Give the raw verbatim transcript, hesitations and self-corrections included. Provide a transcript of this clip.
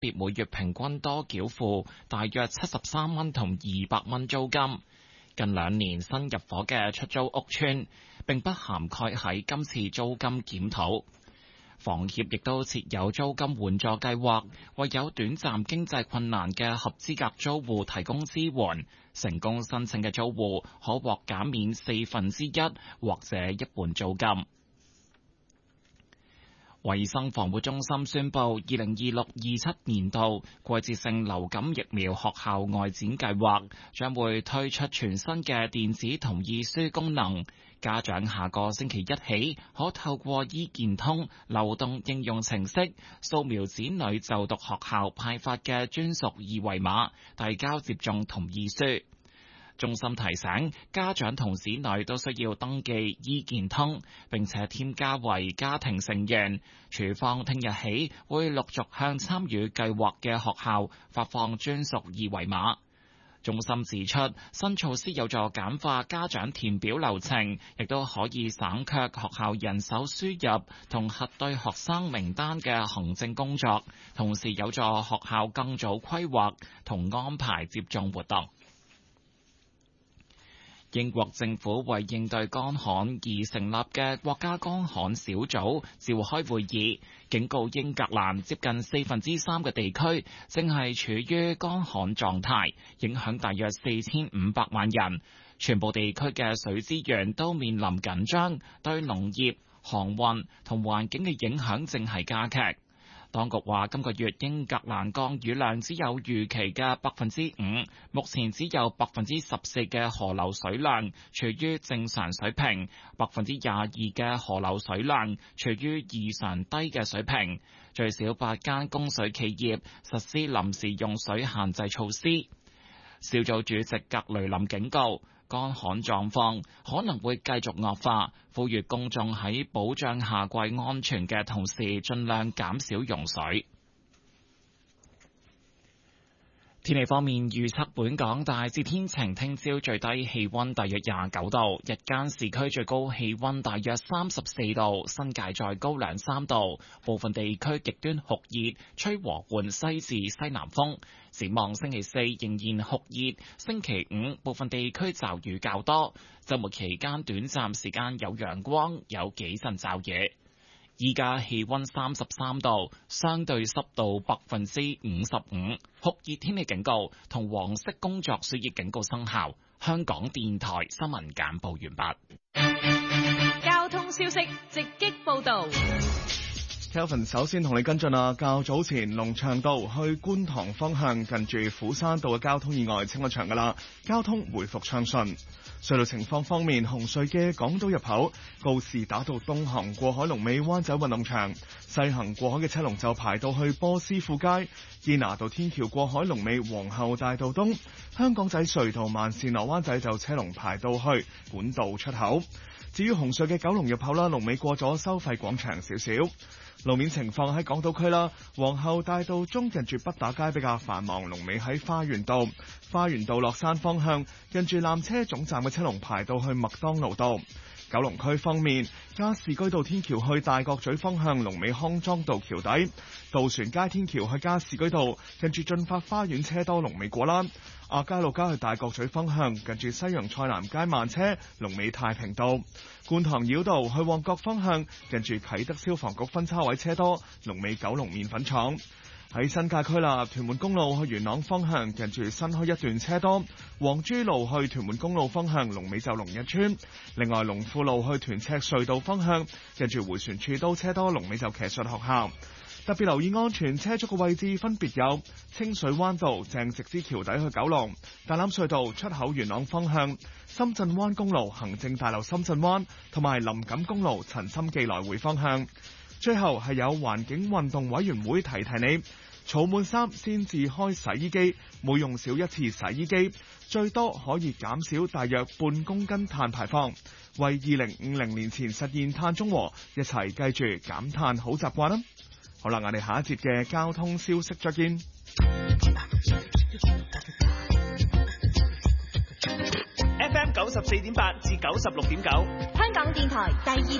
別每月平均多繳付大約七十三蚊同二百蚊租金。近兩年新入伙嘅出租屋邨並不涵蓋喺今次租金檢討。房協亦都設有租金援助計劃，為有短暫經濟困難嘅合資格租戶提供支援。成功申請嘅租戶可獲減免四分之一或者一半租金。衛生防護中心宣布，二零二六二七年度季節性流感疫苗學校外展計劃將會推出全新嘅電子同意書功能。家長下個星期一起可透過醫健通流動應用程式掃描子女就讀學校派發嘅專屬二維碼，遞交接種同意書。中心提醒家長同子女都需要登記醫健通，並且添加為家庭成員。署方聽日起會陸續向參與計劃嘅學校發放專屬二維碼。中心指出，新措施有助簡化家長填表流程，亦都可以省卻學校人手輸入同核對學生名單嘅行政工作，同時有助學校更早規劃同安排接種活動。英國政府為應對乾旱而成立嘅國家乾旱小組召開會議，警告英格蘭接近四分之三嘅地區正係處於乾旱狀態，影響大約四千五百萬人。全部地區嘅水資源都面臨緊張，對農業、航運同環境嘅影響正係加劇。當局話，今個月英格蘭降雨量只有預期嘅百分之五，目前只有百分之十四嘅河流水量處於正常水平，百分之廿二嘅河流水量處於異常低嘅水平。最少八間供水企業實施臨時用水限制措施。小組主席格雷林警告，乾旱狀況可能會繼續惡化，呼籲公眾喺保障夏季安全嘅同時，盡量減少用水。天氣方面預測，本港大致天晴，聽朝最低氣溫大約廿九度，日間市區最高氣溫大約三十四度，新界再高兩三度，部分地區極端酷熱，吹和緩西至西南風。展望星期四仍然酷熱，星期五部分地區驟雨較多，週末期間短暫時間有陽光，有幾陣驟雨。依家氣溫三十三度，相對濕度百分之五十五，酷熱天氣警告同黃色工作暑熱警告生效。香港電台新聞簡報完畢。 交通消息直擊報道。 Kelvin 首先同你跟進啊，較早前龍翔道去觀塘方向近住虎山道嘅交通意外清咗場噶啦，交通回復暢順。隧道情況方面，紅隧嘅港島入口告士打道東行過海龍尾灣仔運動場，西行過海嘅車龍就排到去波斯富街。堅拿道天橋過海龍尾皇后大道東，香港仔隧道慢線落灣仔就車龍排到去管道出口。至於紅隧嘅九龍入口啦，龍尾過咗收費廣場少少。路面情況喺港島區啦，皇后大道中近住畢打街比較繁忙，龍尾喺花園道。花園道落山方向近住纜車總站嘅車龍排到去麥當勞道。九龍區方面，加士居道天橋去大角咀方向龍尾康莊道橋底，渡船街天橋去加士居道近住駿發花園車多，龍尾果欄。亞皆老街去大角咀方向近住西洋菜南街慢車，龍尾太平道。觀塘繞道去旺角方向近住啟德消防局分叉位車多，龍尾九龍麵粉廠。喺新界區啦，屯門公路去元朗方向近住新墟一段車多，黃珠路去屯門公路方向龍尾就龍日村。另外龍富路去屯赤隧道方向近住迴旋處都車多，龍尾就騎術學校。特別留意安全車速嘅位置分別有清水灣道鄭直之橋底去九龍，大欖隧道出口元朗方向，深圳灣公路行政大樓深圳灣，同埋林錦公路陳心記來回方向。最後係有環境運動委員會提提你，儲滿衫先至開洗衣機，每用少一次洗衣機，最多可以減少大約半公斤碳排放，為二零五零年前實現碳中和，一齊記住減碳好習慣啦！好啦，我哋下一節嘅交通消息再見。 F M 九十四點八至九十六點九， 香港電台第二